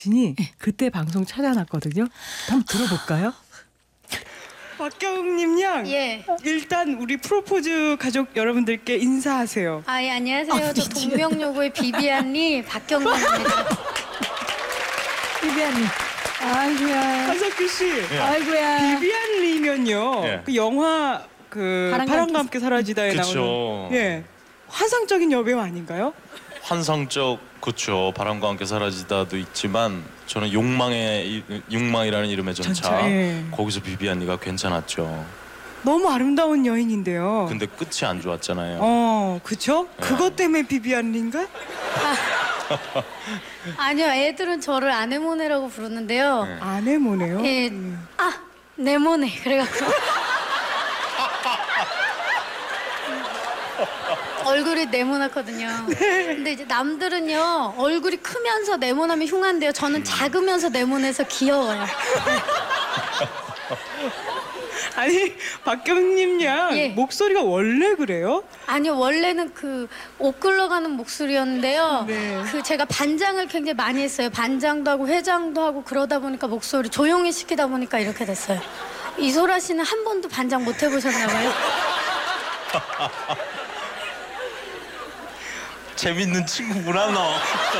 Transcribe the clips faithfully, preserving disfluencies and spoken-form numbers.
진이 그때 방송 찾아놨거든요. 한번 들어볼까요? 박경님 양, 예. 일단 우리 프로포즈 가족 여러분들께 인사하세요. 아, 예, 안녕하세요. 저 동명요구의 비비안리 박경란입니다. 비비안리. 아이고야. 한석규 씨, 예. 아이고야. 비비안리면요, 예. 그 영화 그 바람과 바람과 함께 사라지다에 그쵸. 나오는 예 환상적인 여배우 아닌가요? 환상적 그쵸. 바람과 함께 사라지다도 있지만 저는 욕망의 이- 욕망이라는 이름의 전차, 전차, 예. 거기서 비비안리가 괜찮았죠. 너무 아름다운 여인인데요. 근데 끝이 안 좋았잖아요. 어, 그쵸? 예. 그것 때문에 비비안리인가? 아니요, 애들은 저를 아네모네라고 부르는데요. 네. 아네모네요. 예. 음. 아, 네모네. 그래갖고. 얼굴이 네모나거든요. 근데 이제 남들은요, 얼굴이 크면서 네모나면 흉한데요. 저는 작으면서 네모내서 귀여워요. 아니, 박경님 양, 예. 목소리가 원래 그래요? 아니요, 원래는 그 옷 굴러가는 목소리였는데요. 네. 그 제가 반장을 굉장히 많이 했어요. 반장도 하고 회장도 하고 그러다 보니까 목소리 조용히 시키다 보니까 이렇게 됐어요. 이소라 씨는 한 번도 반장 못 해보셨나 봐요. 재밌는 친구구나 너.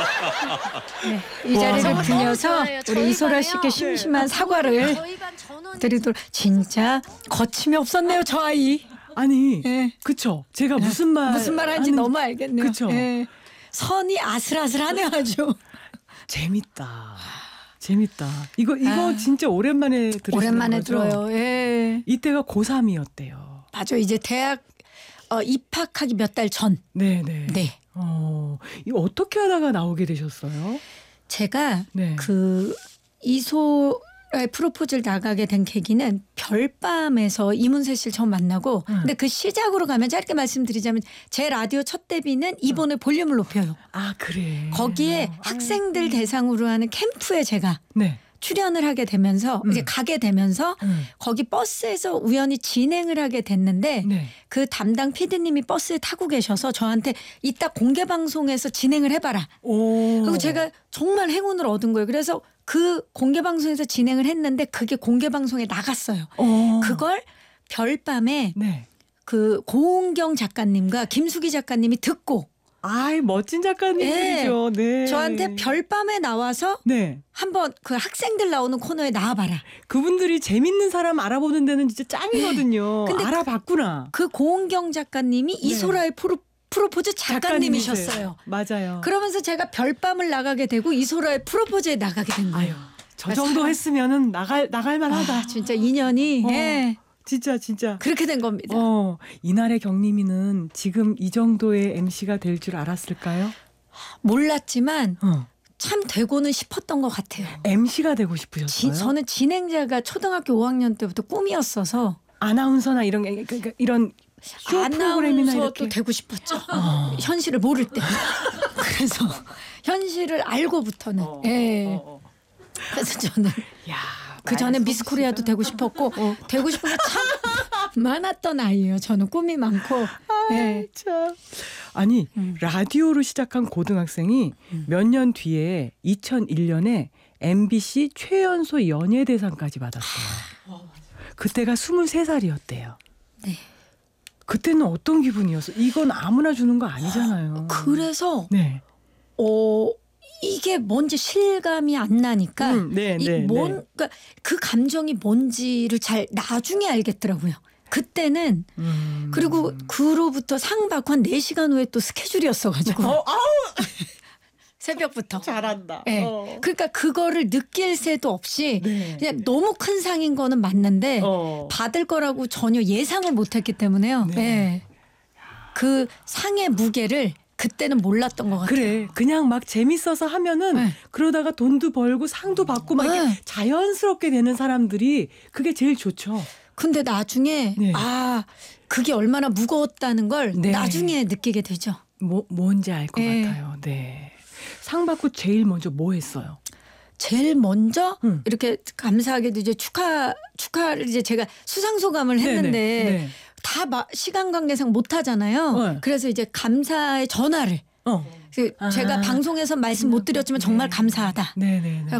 네, 이 자리를 너무 빌려서 좋아요. 저희 우리 이소라 반에요. 씨께 심심한 네. 사과를 저희 반 전원이 드리도록. 진짜 거침이 없었네요, 저 아이. 아니, 예. 그쵸? 제가 무슨 말 무슨 말 하는지 하는지 너무 알겠네요. 그쵸? 예. 선이 아슬아슬하네요, 아주. 재밌다. 재밌다. 이거 이거 아. 진짜 오랜만에 들으시는 오랜만에 거죠? 들어요. 예. 이때가 고삼이었대요. 맞아, 이제 대학 어, 입학하기 몇 달 전. 네네. 네. 어, 이거 어떻게 하다가 나오게 되셨어요? 제가 네. 그 이소라의 프로포즈를 나가게 된 계기는 별밤에서 이문세 씨를 처음 만나고 응. 근데 그 시작으로 가면 짧게 말씀드리자면 제 라디오 첫 데뷔는 이번에 볼륨을 높여요. 아, 그래. 거기에 어, 학생들 대상으로 하는 캠프에 제가 네. 출연을 하게 되면서 음. 이제 가게 되면서 음. 거기 버스에서 우연히 진행을 하게 됐는데 네. 그 담당 피디님이 버스에 타고 계셔서 저한테 이따 공개 방송에서 진행을 해봐라. 오. 그리고 제가 정말 행운을 얻은 거예요. 그래서 그 공개 방송에서 진행을 했는데 그게 공개 방송에 나갔어요. 어. 그걸 별밤에 네. 그 고은경 작가님과 김수기 작가님이 듣고 아이, 멋진 작가님이죠. 네. 저한테 별밤에 나와서 네. 한번 그 학생들 나오는 코너에 나와봐라. 그분들이 재밌는 사람 알아보는 데는 진짜 짱이거든요. 근데 알아봤구나. 그 고은경 작가님이 이소라의 프로, 프로포즈 작가님이세요. 작가님이셨어요. 맞아요. 그러면서 제가 별밤을 나가게 되고 이소라의 프로포즈에 나가게 된 아유, 거예요. 저 정도 했으면은 나갈 나갈 만하다. 아, 진짜 인연이 어. 예, 진짜 진짜. 그렇게 된 겁니다. 어, 이날의 경림이는 지금 이 정도의 엠씨가 될 줄 알았을까요? 몰랐지만 어. 참 되고는 싶었던 것 같아요. 엠씨가 되고 싶으셨어요? 지, 저는 진행자가 초등학교 오 학년 때부터 꿈이었어서 아나운서나 이런 게- 그러니까 이런 쇼 프로그램이나 아나운서도 이렇게 되고 싶었죠. 어. 현실을 모를 때. 그래서 현실을 알고부터는. 어, 예. 어, 어. 그래서 저는 야, 그 전에 나의 미스 코리아도 솜씨가. 되고 싶었고 어. 되고 싶은 게 참 많았던 아이예요. 저는 꿈이 많고. 예. 참. 아니 음. 라디오로 시작한 고등학생이 음. 몇 년 뒤에 이천일 년에 엠비씨 최연소 연예대상까지 받았어요. 그때가 스물세 살이었대요. 네. 그때는 어떤 기분이었어? 이건 아무나 주는 거 아니잖아요. 그래서 네. 어 이게 뭔지 실감이 안 나니까 음, 네, 이 네, 뭔, 네. 그러니까 그 감정이 뭔지를 잘 나중에 알겠더라고요. 그때는 음. 그리고 그로부터 상 받고 한 네 시간 후에 또 스케줄이었어가지고 어, 아우, 새벽부터. 잘한다. 네. 어. 그러니까 그거를 느낄 새도 없이 네. 그냥 너무 큰 상인 거는 맞는데 어. 받을 거라고 전혀 예상을 못했기 때문에요. 네. 네. 그 상의 무게를 그때는 몰랐던 것 같아요. 그래, 그냥 막 재밌어서 하면은 네. 그러다가 돈도 벌고 상도 받고 막 이렇게 네. 자연스럽게 되는 사람들이 그게 제일 좋죠. 근데 나중에 네. 아 그게 얼마나 무거웠다는 걸 네. 나중에 느끼게 되죠. 뭐 뭔지 알 것 네. 같아요. 네. 상 받고 제일 먼저 뭐 했어요? 제일 먼저 응. 이렇게 감사하게도 이제 축하 축하를 이제 제가 수상 소감을 네네. 했는데 네. 다 마, 시간 관계상 못 하잖아요. 네. 그래서 이제 감사의 전화를 어. 그래서 제가 아. 방송에서 말씀 못 드렸지만 정말 감사하다. 네네네.